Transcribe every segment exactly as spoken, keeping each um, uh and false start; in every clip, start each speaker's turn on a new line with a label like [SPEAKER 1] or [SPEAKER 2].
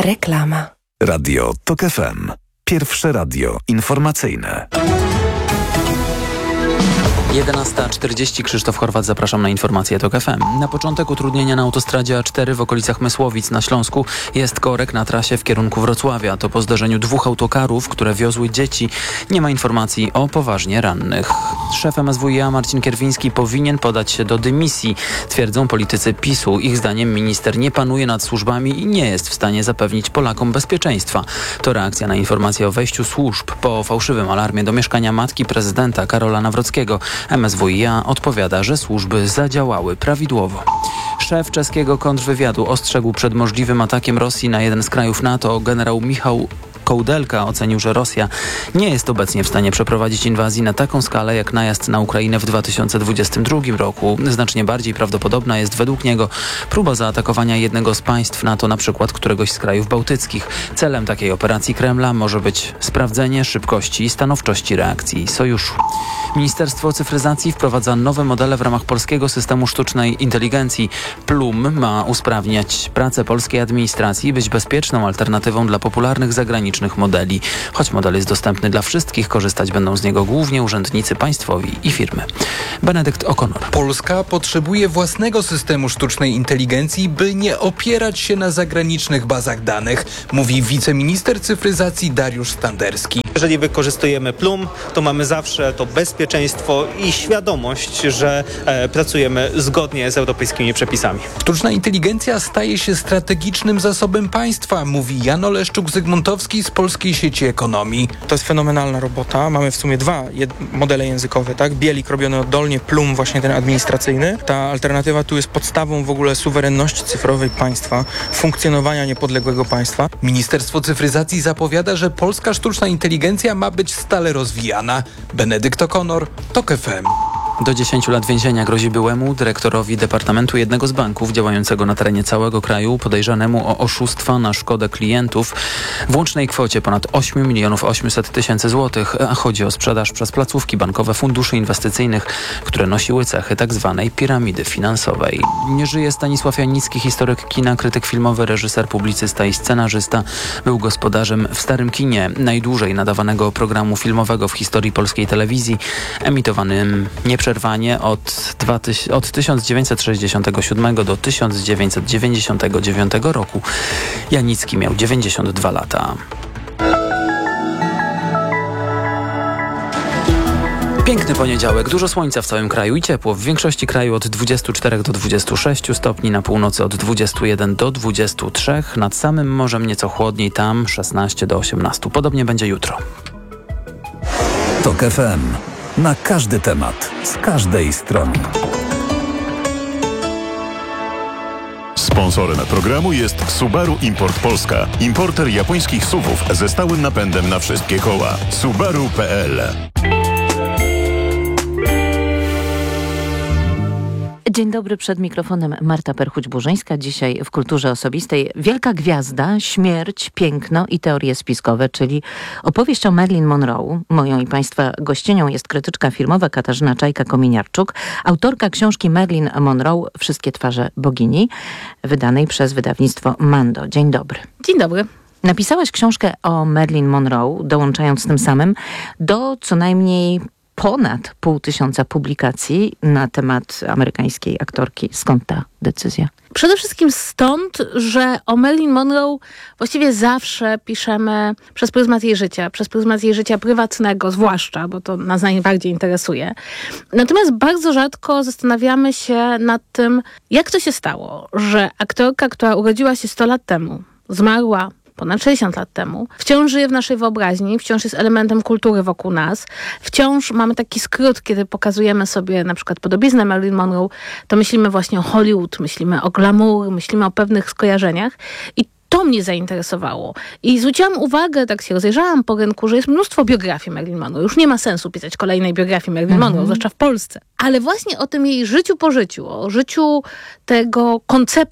[SPEAKER 1] Reklama.
[SPEAKER 2] Radio Tok F M. Pierwsze radio informacyjne.
[SPEAKER 3] jedenasta czterdzieści. Krzysztof Chorwat, zapraszam na informacje Tok F M. Na początek utrudnienia na autostradzie A cztery w okolicach Mysłowic na Śląsku jest korek na trasie w kierunku Wrocławia. To po zdarzeniu dwóch autokarów, które wiozły dzieci. Nie ma informacji o poważnie rannych. Szef M S W i A Marcin Kierwiński powinien podać się do dymisji, twierdzą politycy PiSu. Ich zdaniem minister nie panuje nad służbami i nie jest w stanie zapewnić Polakom bezpieczeństwa. To reakcja na informację o wejściu służb po fałszywym alarmie do mieszkania matki prezydenta Karola Nawrockiego. M S W i A odpowiada, że służby zadziałały prawidłowo. Szef czeskiego kontrwywiadu ostrzegł przed możliwym atakiem Rosji na jeden z krajów NATO. Generał Michał Kołdelka ocenił, że Rosja nie jest obecnie w stanie przeprowadzić inwazji na taką skalę jak najazd na Ukrainę w dwa tysiące dwudziestym drugim roku. Znacznie bardziej prawdopodobna jest według niego próba zaatakowania jednego z państw NATO, na przykład któregoś z krajów bałtyckich. Celem takiej operacji Kremla może być sprawdzenie szybkości i stanowczości reakcji sojuszu. Ministerstwo Cyfryzacji wprowadza nowe modele w ramach polskiego systemu sztucznej inteligencji. Plum ma usprawniać pracę polskiej administracji i być bezpieczną alternatywą dla popularnych zagranicznych modeli. Choć model jest dostępny dla wszystkich, korzystać będą z niego głównie urzędnicy państwowi i firmy. Benedykt O'Connor.
[SPEAKER 4] Polska potrzebuje własnego systemu sztucznej inteligencji, by nie opierać się na zagranicznych bazach danych, mówi wiceminister cyfryzacji Dariusz Standerski.
[SPEAKER 5] Jeżeli wykorzystujemy Plum, to mamy zawsze to bezpieczeństwo i świadomość, że e, pracujemy zgodnie z europejskimi przepisami.
[SPEAKER 4] Sztuczna inteligencja staje się strategicznym zasobem państwa, mówi Jan Oleszczuk-Zygmuntowski z Polskiej Sieci Ekonomii.
[SPEAKER 6] To jest fenomenalna robota. Mamy w sumie dwa jed- modele językowe, tak? Bielik robiony oddolnie, Plum właśnie ten administracyjny. Ta alternatywa tu jest podstawą w ogóle suwerenności cyfrowej państwa, funkcjonowania niepodległego państwa.
[SPEAKER 4] Ministerstwo Cyfryzacji zapowiada, że polska sztuczna inteligencja ma być stale rozwijana. Benedykt O'Connor, Tok F M.
[SPEAKER 3] Do dziesięciu lat więzienia grozi byłemu dyrektorowi Departamentu jednego z banków działającego na terenie całego kraju, podejrzanemu o oszustwa na szkodę klientów w łącznej kwocie ponad osiem milionów osiemset tysięcy złotych, a chodzi o sprzedaż przez placówki bankowe funduszy inwestycyjnych, które nosiły cechy tzw. piramidy finansowej. Nie żyje Stanisław Janicki, historyk kina, krytyk filmowy, reżyser, publicysta i scenarzysta. Był gospodarzem w Starym Kinie, najdłużej nadawanego programu filmowego w historii polskiej telewizji, emitowanym nieprzerwanie Od, dwa, od tysiąc dziewięćset sześćdziesiątego siódmego do tysiąc dziewięćset dziewięćdziesiątego dziewiątego roku. Janicki miał dziewięćdziesiąt dwa lata. Piękny poniedziałek, dużo słońca w całym kraju i ciepło. W większości kraju od dwudziestu czterech do dwudziestu sześciu stopni, na północy od dwudziestu jeden do dwudziestu trzech, nad samym morzem nieco chłodniej, tam szesnaście do osiemnastu. Podobnie będzie jutro.
[SPEAKER 2] Tok F M. Na każdy temat, z każdej strony.
[SPEAKER 7] Sponsorem programu jest Subaru Import Polska. Importer japońskich S U V-ów ze stałym napędem na wszystkie koła. Subaru kropka p l.
[SPEAKER 8] Dzień dobry, przed mikrofonem Marta Perchuć-Burzyńska. Dzisiaj w Kulturze Osobistej wielka gwiazda, śmierć, piękno i teorie spiskowe, czyli opowieść o Marilyn Monroe. Moją i Państwa gościnią jest krytyczka filmowa Katarzyna Czajka-Kominiarczuk, autorka książki Marilyn Monroe Wszystkie twarze bogini, wydanej przez wydawnictwo Mando. Dzień dobry.
[SPEAKER 9] Dzień dobry.
[SPEAKER 8] Napisałaś książkę o Marilyn Monroe, dołączając tym samym do co najmniej ponad pół tysiąca publikacji na temat amerykańskiej aktorki. Skąd ta decyzja?
[SPEAKER 9] Przede wszystkim stąd, że o Marilyn Monroe właściwie zawsze piszemy przez pryzmat jej życia, przez pryzmat jej życia prywatnego zwłaszcza, bo to nas najbardziej interesuje. Natomiast bardzo rzadko zastanawiamy się nad tym, jak to się stało, że aktorka, która urodziła się sto lat temu, zmarła ponad sześćdziesiąt lat temu, wciąż żyje w naszej wyobraźni, wciąż jest elementem kultury wokół nas, wciąż mamy taki skrót, kiedy pokazujemy sobie na przykład podobiznę Marilyn Monroe, to myślimy właśnie o Hollywood, myślimy o glamour, myślimy o pewnych skojarzeniach i to mnie zainteresowało. I zwróciłam uwagę, tak się rozejrzałam po rynku, że jest mnóstwo biografii Marilyn Monroe. Już nie ma sensu pisać kolejnej biografii Marilyn mm-hmm. Monroe, zwłaszcza w Polsce. Ale właśnie o tym jej życiu po życiu, o życiu tego konceptu,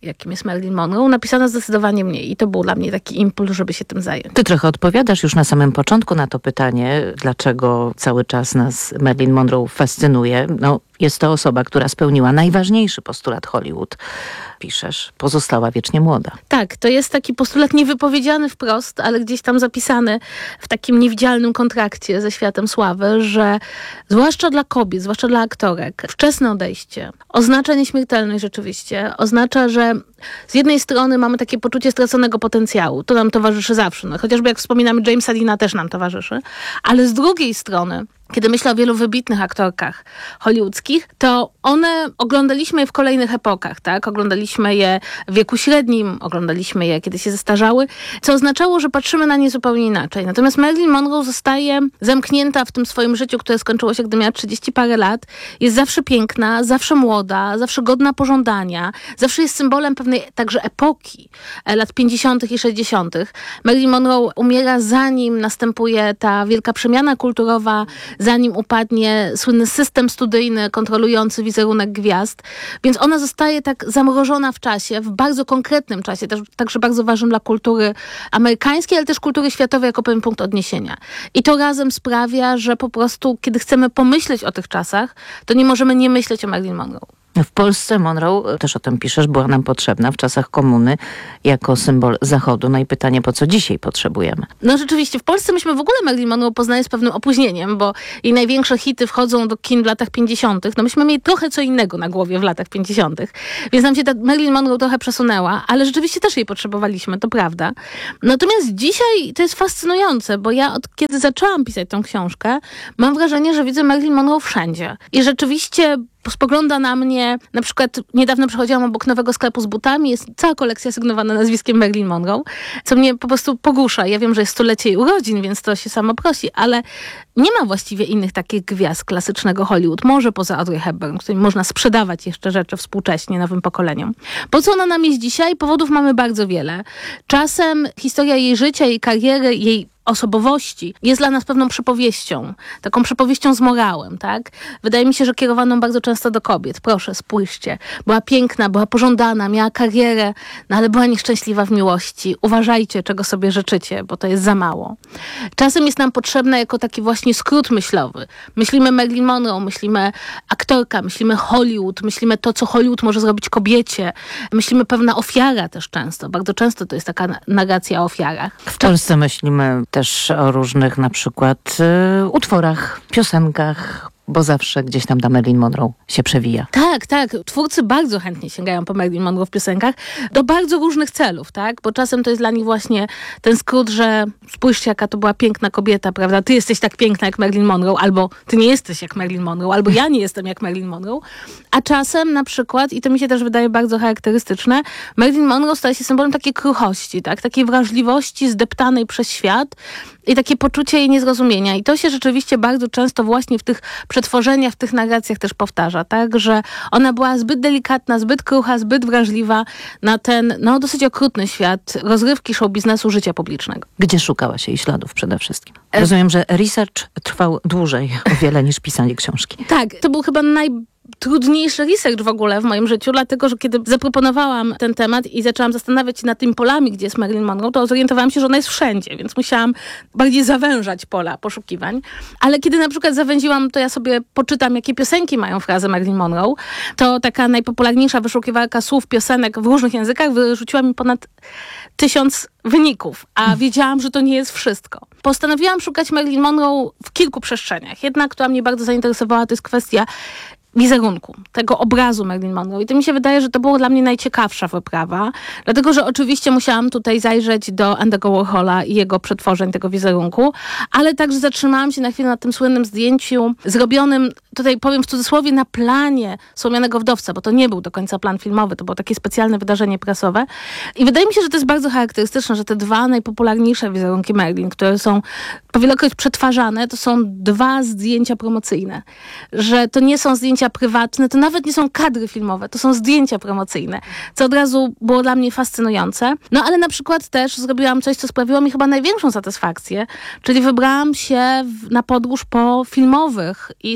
[SPEAKER 9] jakim jest Marilyn Monroe, napisano zdecydowanie mniej. I to był dla mnie taki impuls, żeby się tym zająć.
[SPEAKER 8] Ty trochę odpowiadasz już na samym początku na to pytanie, dlaczego cały czas nas Marilyn Monroe fascynuje. No, jest to osoba, która spełniła najważniejszy postulat Hollywood. Piszesz, pozostała wiecznie młoda.
[SPEAKER 9] Tak, to jest taki postulat niewypowiedziany wprost, ale gdzieś tam zapisany w takim niewidzialnym kontrakcie ze światem sławy, że zwłaszcza dla kobiet, zwłaszcza dla aktorek, wczesne odejście oznacza nieśmiertelność rzeczywiście. Oznacza, że z jednej strony mamy takie poczucie straconego potencjału. To nam towarzyszy zawsze. No, chociażby jak wspominamy, Jamesa Deana też nam towarzyszy. Ale z drugiej strony, kiedy myślę o wielu wybitnych aktorkach hollywoodzkich, to one, oglądaliśmy je w kolejnych epokach, tak? Oglądaliśmy je w wieku średnim, oglądaliśmy je, kiedy się zestarzały, co oznaczało, że patrzymy na nie zupełnie inaczej. Natomiast Marilyn Monroe zostaje zamknięta w tym swoim życiu, które skończyło się, gdy miała trzydzieści parę lat. Jest zawsze piękna, zawsze młoda, zawsze godna pożądania, zawsze jest symbolem pewnej także epoki lat pięćdziesiątych i sześćdziesiątych. Marilyn Monroe umiera, zanim następuje ta wielka przemiana kulturowa, zanim upadnie słynny system studyjny kontrolujący wizerunek gwiazd. Więc ona zostaje tak zamrożona w czasie, w bardzo konkretnym czasie, też, także bardzo ważnym dla kultury amerykańskiej, ale też kultury światowej jako pewien punkt odniesienia. I to razem sprawia, że po prostu, kiedy chcemy pomyśleć o tych czasach, to nie możemy nie myśleć o Marilyn Monroe.
[SPEAKER 8] W Polsce Monroe, też o tym piszesz, była nam potrzebna w czasach komuny jako symbol Zachodu. No i pytanie, po co dzisiaj potrzebujemy?
[SPEAKER 9] No rzeczywiście, w Polsce myśmy w ogóle Marilyn Monroe poznali z pewnym opóźnieniem, bo jej największe hity wchodzą do kin w latach pięćdziesiątych. No myśmy mieli trochę co innego na głowie w latach pięćdziesiątych. Więc nam się ta Marilyn Monroe trochę przesunęła, ale rzeczywiście też jej potrzebowaliśmy, to prawda. Natomiast dzisiaj to jest fascynujące, bo ja od kiedy zaczęłam pisać tą książkę, mam wrażenie, że widzę Marilyn Monroe wszędzie. I rzeczywiście spogląda na mnie, na przykład niedawno przechodziłam obok nowego sklepu z butami, jest cała kolekcja sygnowana nazwiskiem Marilyn Monroe, co mnie po prostu pogłusza. Ja wiem, że jest stulecie jej urodzin, więc to się samo prosi, ale nie ma właściwie innych takich gwiazd klasycznego Hollywood, może poza Audrey Hepburn, której można sprzedawać jeszcze rzeczy współcześnie nowym pokoleniom. Po co ona nam jest dzisiaj? Powodów mamy bardzo wiele. Czasem historia jej życia, jej kariery, jej osobowości jest dla nas pewną przypowieścią, taką przypowieścią z morałem, tak? Wydaje mi się, że kierowaną bardzo często do kobiet. Proszę, spójrzcie. Była piękna, była pożądana, miała karierę, no ale była nieszczęśliwa w miłości. Uważajcie, czego sobie życzycie, bo to jest za mało. Czasem jest nam potrzebna jako taki właśnie skrót myślowy. Myślimy Marilyn Monroe, myślimy aktorka, myślimy Hollywood, myślimy to, co Hollywood może zrobić kobiecie. Myślimy pewna ofiara też często. Bardzo często to jest taka narracja o ofiarach.
[SPEAKER 8] W Polsce myślimy też o różnych na przykład y, utworach, piosenkach, bo zawsze gdzieś tam ta Marilyn Monroe się przewija.
[SPEAKER 9] Tak, tak. Twórcy bardzo chętnie sięgają po Marilyn Monroe w piosenkach do bardzo różnych celów, tak? Bo czasem to jest dla nich właśnie ten skrót, że spójrzcie, jaka to była piękna kobieta, prawda? Ty jesteś tak piękna jak Marilyn Monroe, albo ty nie jesteś jak Marilyn Monroe, albo ja nie jestem jak Marilyn Monroe. A czasem na przykład, i to mi się też wydaje bardzo charakterystyczne, Marilyn Monroe staje się symbolem takiej kruchości, tak? Takiej wrażliwości zdeptanej przez świat i takie poczucie jej niezrozumienia. I to się rzeczywiście bardzo często właśnie w tych przetworzeniach, w tych narracjach też powtarza, tak? Że ona była zbyt delikatna, zbyt krucha, zbyt wrażliwa na ten, no, dosyć okrutny świat rozrywki, show biznesu, życia publicznego.
[SPEAKER 8] Gdzie szukałaś jej śladów przede wszystkim? Rozumiem, że research trwał dłużej o wiele niż pisanie książki.
[SPEAKER 9] Tak, to był chyba naj... trudniejszy research w ogóle w moim życiu, dlatego, że kiedy zaproponowałam ten temat i zaczęłam zastanawiać się nad tymi polami, gdzie jest Marilyn Monroe, to zorientowałam się, że ona jest wszędzie, więc musiałam bardziej zawężać pola poszukiwań. Ale kiedy na przykład zawęziłam, to ja sobie poczytam, jakie piosenki mają frazę Marilyn Monroe, to taka najpopularniejsza wyszukiwarka słów, piosenek w różnych językach wyrzuciła mi ponad tysiąc wyników, a wiedziałam, że to nie jest wszystko. Postanowiłam szukać Marilyn Monroe w kilku przestrzeniach. Jedna, która mnie bardzo zainteresowała, to jest kwestia wizerunku, tego obrazu Marilyn Monroe. I to mi się wydaje, że to było dla mnie najciekawsza wyprawa, dlatego, że oczywiście musiałam tutaj zajrzeć do Andy'ego Warhola i jego przetworzeń tego wizerunku, ale także zatrzymałam się na chwilę na tym słynnym zdjęciu zrobionym, tutaj powiem w cudzysłowie, na planie Słomianego Wdowca, bo to nie był do końca plan filmowy, to było takie specjalne wydarzenie prasowe. I wydaje mi się, że to jest bardzo charakterystyczne, że te dwa najpopularniejsze wizerunki Marilyn, które są powielokroć przetwarzane, to są dwa zdjęcia promocyjne. Że to nie są zdjęcia prywatne, to nawet nie są kadry filmowe, to są zdjęcia promocyjne, co od razu było dla mnie fascynujące. No ale na przykład też zrobiłam coś, co sprawiło mi chyba największą satysfakcję, czyli wybrałam się w, na podróż po filmowych i serialowych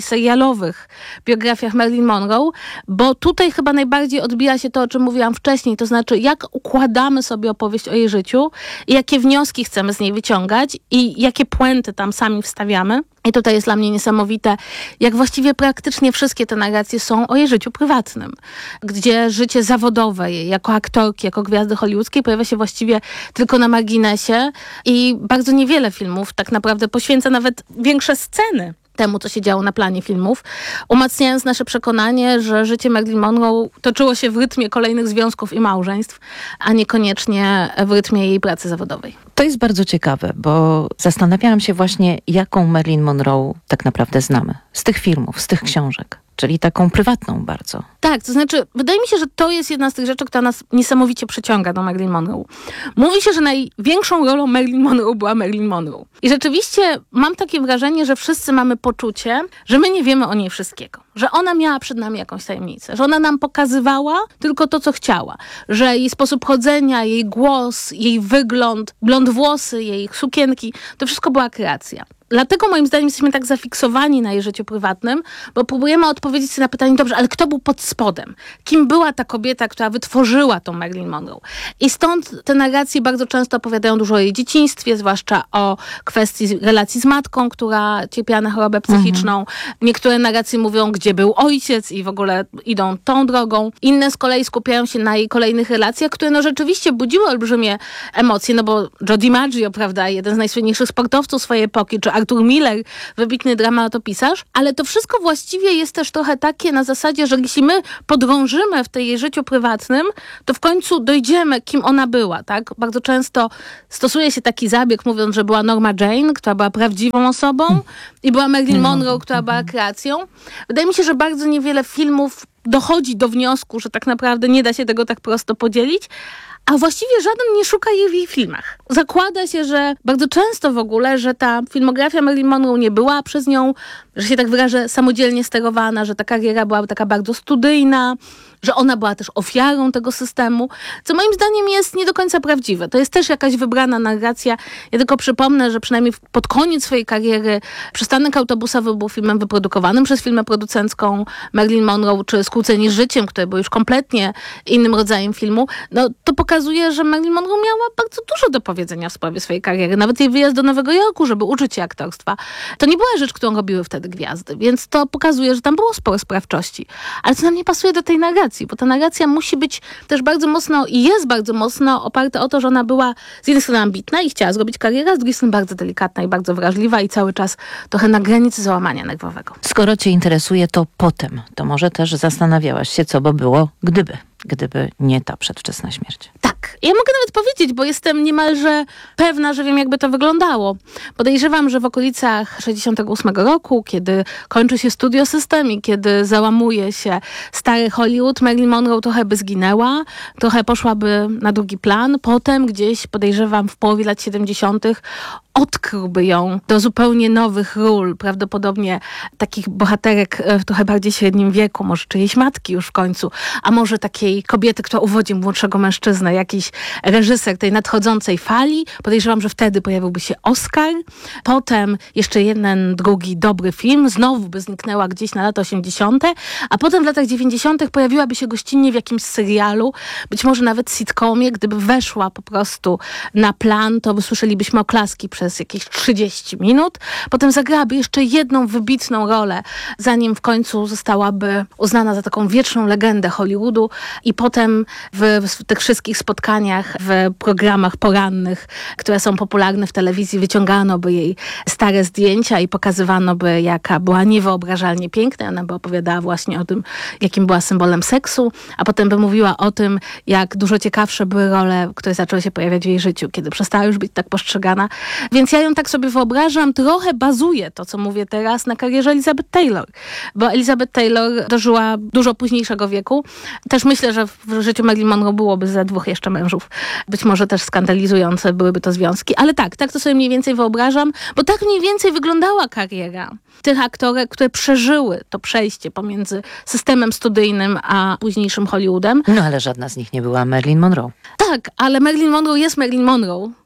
[SPEAKER 9] zawodowych biografiach Marilyn Monroe, bo tutaj chyba najbardziej odbija się to, o czym mówiłam wcześniej, to znaczy jak układamy sobie opowieść o jej życiu i jakie wnioski chcemy z niej wyciągać i jakie puenty tam sami wstawiamy. I tutaj jest dla mnie niesamowite, jak właściwie praktycznie wszystkie te narracje są o jej życiu prywatnym, gdzie życie zawodowe jej jako aktorki, jako gwiazdy hollywoodzkiej pojawia się właściwie tylko na marginesie i bardzo niewiele filmów tak naprawdę poświęca nawet większe sceny temu, co się działo na planie filmów, umacniając nasze przekonanie, że życie Marilyn Monroe toczyło się w rytmie kolejnych związków i małżeństw, a niekoniecznie w rytmie jej pracy zawodowej.
[SPEAKER 8] To jest bardzo ciekawe, bo zastanawiałam się właśnie, jaką Marilyn Monroe tak naprawdę znamy. Z tych filmów, z tych książek. Czyli taką prywatną bardzo.
[SPEAKER 9] Tak, to znaczy, wydaje mi się, że to jest jedna z tych rzeczy, która nas niesamowicie przyciąga do Marilyn Monroe. Mówi się, że największą rolą Marilyn Monroe była Marilyn Monroe. I rzeczywiście mam takie wrażenie, że wszyscy mamy poczucie, że my nie wiemy o niej wszystkiego. Że ona miała przed nami jakąś tajemnicę. Że ona nam pokazywała tylko to, co chciała. Że jej sposób chodzenia, jej głos, jej wygląd, blond włosy, jej sukienki, to wszystko była kreacja. Dlatego moim zdaniem jesteśmy tak zafiksowani na jej życiu prywatnym, bo próbujemy odpowiedzieć sobie na pytanie, dobrze, ale kto był pod spodem? Kim była ta kobieta, która wytworzyła tą Marilyn Monroe? I stąd te narracje bardzo często opowiadają dużo o jej dzieciństwie, zwłaszcza o kwestii relacji z matką, która cierpiała na chorobę psychiczną. Mhm. Niektóre narracje mówią, gdzie był ojciec i w ogóle idą tą drogą. Inne z kolei skupiają się na jej kolejnych relacjach, które no rzeczywiście budziły olbrzymie emocje, no bo Joe DiMaggio, prawda, jeden z najsłynniejszych sportowców swojej epoki, czy Arthur Miller, wybitny dramatopisarz, ale to wszystko właściwie jest też trochę takie na zasadzie, że jeśli my podrążymy w tej jej życiu prywatnym, to w końcu dojdziemy, kim ona była, tak? Bardzo często stosuje się taki zabieg, mówiąc, że była Norma Jane, która była prawdziwą osobą i była Marilyn Monroe, która była kreacją. Wydaje mi się, że bardzo niewiele filmów dochodzi do wniosku, że tak naprawdę nie da się tego tak prosto podzielić, a właściwie żaden nie szuka jej w jej filmach. Zakłada się, że bardzo często w ogóle, że ta filmografia Marilyn Monroe nie była przez nią, że się tak wyrażę, samodzielnie sterowana, że ta kariera była taka bardzo studyjna, że ona była też ofiarą tego systemu, co moim zdaniem jest nie do końca prawdziwe. To jest też jakaś wybrana narracja. Ja tylko przypomnę, że przynajmniej pod koniec swojej kariery Przystanek autobusowy był filmem wyprodukowanym przez firmę producencką Marilyn Monroe, czy Skłóceni życiem, które było już kompletnie innym rodzajem filmu. No, to pokazuje, że Marilyn Monroe miała bardzo dużo do powiedzenia w sprawie swojej kariery. Nawet jej wyjazd do Nowego Jorku, żeby uczyć się aktorstwa. To nie była rzecz, którą robiły wtedy gwiazdy, więc to pokazuje, że tam było sporo sprawczości. Ale co nam nie pasuje do tej narracji, bo ta narracja musi być też bardzo mocno i jest bardzo mocno oparta o to, że ona była z jednej strony ambitna i chciała zrobić karierę, a z drugiej strony bardzo delikatna i bardzo wrażliwa i cały czas trochę na granicy załamania nerwowego.
[SPEAKER 8] Skoro cię interesuje to potem, to może też zastanawiałaś się, co by było gdyby. Gdyby nie ta przedwczesna śmierć.
[SPEAKER 9] Tak. Ja mogę nawet powiedzieć, bo jestem niemalże pewna, że wiem, jakby to wyglądało. Podejrzewam, że w okolicach sześćdziesiątego ósmego roku, kiedy kończy się Studio System i kiedy załamuje się stary Hollywood, Marilyn Monroe trochę by zginęła, trochę poszłaby na drugi plan. Potem gdzieś, podejrzewam, w połowie lat siedemdziesiątych odkryłby ją do zupełnie nowych ról, prawdopodobnie takich bohaterek w trochę bardziej średnim wieku, może czyjejś matki już w końcu, a może takiej kobiety, która uwodzi młodszego mężczyznę, jakiś reżyser tej nadchodzącej fali. Podejrzewam, że wtedy pojawiłby się Oscar. Potem jeszcze jeden, drugi dobry film, znowu by zniknęła gdzieś na lata osiemdziesiąte, a potem w latach dziewięćdziesiątych pojawiłaby się gościnnie w jakimś serialu, być może nawet sitcomie. Gdyby weszła po prostu na plan, to wysłyszelibyśmy oklaski przez jakieś trzydzieści minut. Potem zagrałaby jeszcze jedną wybitną rolę, zanim w końcu zostałaby uznana za taką wieczną legendę Hollywoodu i potem w, w tych wszystkich spotkaniach, w programach porannych, które są popularne w telewizji, wyciągano by jej stare zdjęcia i pokazywano by, jaka była niewyobrażalnie piękna. Ona by opowiadała właśnie o tym, jakim była symbolem seksu, a potem by mówiła o tym, jak dużo ciekawsze były role, które zaczęły się pojawiać w jej życiu, kiedy przestała już być tak postrzegana. Więc ja ją tak sobie wyobrażam, trochę bazuje to, co mówię teraz, na karierze Elizabeth Taylor. Bo Elizabeth Taylor dożyła dużo późniejszego wieku. Też myślę, że w życiu Marilyn Monroe byłoby ze dwóch jeszcze mężów. Być może też skandalizujące byłyby to związki. Ale tak, tak to sobie mniej więcej wyobrażam, bo tak mniej więcej wyglądała kariera tych aktorek, które przeżyły to przejście pomiędzy systemem studyjnym a późniejszym Hollywoodem.
[SPEAKER 8] No ale żadna z nich nie była Marilyn Monroe.
[SPEAKER 9] Tak, ale Marilyn Monroe jest Marilyn Monroe.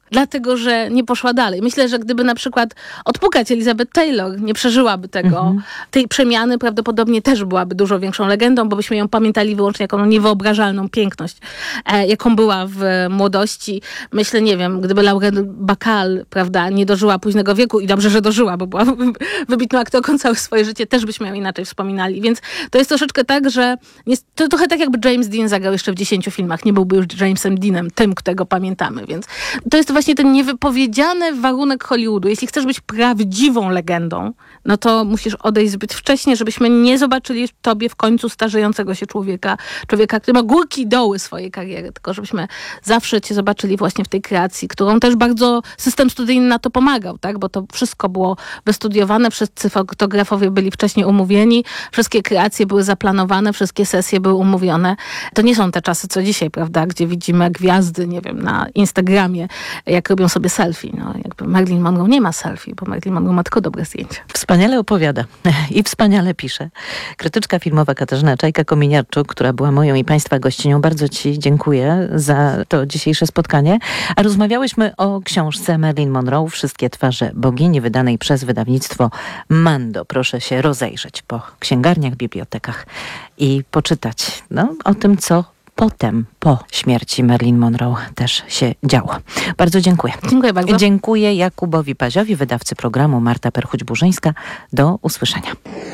[SPEAKER 9] dlatego że nie poszła dalej. Myślę, że gdyby na przykład odpukać Elizabeth Taylor, nie przeżyłaby tego, mhm. tej przemiany prawdopodobnie też byłaby dużo większą legendą, bo byśmy ją pamiętali wyłącznie jako no, niewyobrażalną piękność, e, jaką była w młodości. Myślę, nie wiem, gdyby Lauren Bacall, prawda, nie dożyła późnego wieku i dobrze, że dożyła, bo była wybitną aktorką całe swoje życie, też byśmy ją inaczej wspominali. Więc to jest troszeczkę tak, że jest, to trochę tak jakby James Dean zagrał jeszcze w dziesięciu filmach. Nie byłby już Jamesem Deanem, tym, którego pamiętamy. Więc to jest właśnie ten niewypowiedziany warunek Hollywoodu. Jeśli chcesz być prawdziwą legendą, no to musisz odejść zbyt wcześnie, żebyśmy nie zobaczyli w tobie w końcu starzejącego się człowieka, człowieka, który ma górki i doły swojej kariery, tylko żebyśmy zawsze cię zobaczyli właśnie w tej kreacji, którą też bardzo system studyjny na to pomagał, tak? Bo to wszystko było wystudiowane, wszyscy fotografowie byli wcześniej umówieni, wszystkie kreacje były zaplanowane, wszystkie sesje były umówione. To nie są te czasy, co dzisiaj, prawda? Gdzie widzimy gwiazdy, nie wiem, na Instagramie, jak robią sobie selfie. No, jakby Marilyn Monroe nie ma selfie, bo Marilyn Monroe ma tylko dobre zdjęcia.
[SPEAKER 8] Wspaniale opowiada i wspaniale pisze. Krytyczka filmowa Katarzyna Czajka-Kominiarczuk, która była moją i Państwa gościnią. Bardzo Ci dziękuję za to dzisiejsze spotkanie. A rozmawiałyśmy o książce Marilyn Monroe Wszystkie twarze bogini, wydanej przez wydawnictwo Mando. Proszę się rozejrzeć po księgarniach, bibliotekach i poczytać no, o tym, co potem, po śmierci Marilyn Monroe też się działo. Bardzo dziękuję.
[SPEAKER 9] Dziękuję bardzo.
[SPEAKER 8] Dziękuję Jakubowi Paziowi, wydawcy programu. Marta Perchuć-Burzyńska. Do usłyszenia.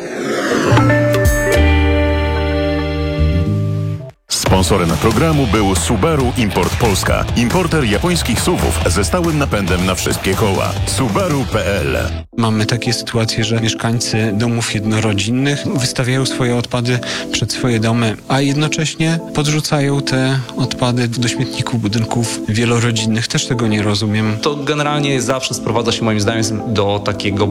[SPEAKER 7] Sponsorem programu był Subaru Import Polska. Importer japońskich suwów ze stałym napędem na wszystkie koła. Subaru kropka p l.
[SPEAKER 1] Mamy takie sytuacje, że mieszkańcy domów jednorodzinnych wystawiają swoje odpady przed swoje domy, a jednocześnie podrzucają te odpady do śmietników budynków wielorodzinnych. Też tego nie rozumiem.
[SPEAKER 10] To generalnie zawsze sprowadza się moim zdaniem do takiego